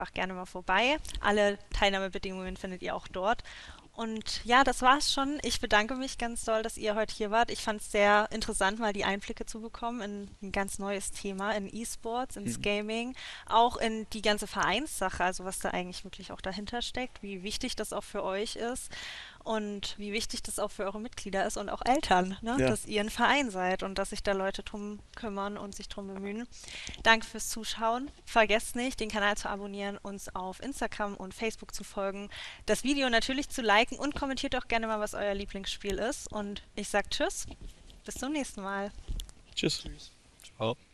gerne mal vorbei. Alle Teilnahmebedingungen findet ihr auch dort. Und ja, das war's schon. Ich bedanke mich ganz doll, dass ihr heute hier wart. Ich fand es sehr interessant, mal die Einblicke zu bekommen in ein ganz neues Thema, in E-Sports, ins Mhm. Gaming, auch in die ganze Vereinssache, also was da eigentlich wirklich auch dahinter steckt, wie wichtig das auch für euch ist und wie wichtig das auch für eure Mitglieder ist und auch Eltern, ne? Ja, Dass ihr ein Verein seid und dass sich da Leute drum kümmern und sich drum bemühen. Danke fürs Zuschauen. Vergesst nicht, den Kanal zu abonnieren, uns auf Instagram und Facebook zu folgen, das Video natürlich zu liken und kommentiert auch gerne mal, was euer Lieblingsspiel ist. Und ich sag Tschüss, bis zum nächsten Mal. tschüss. Tschüss. Ciao.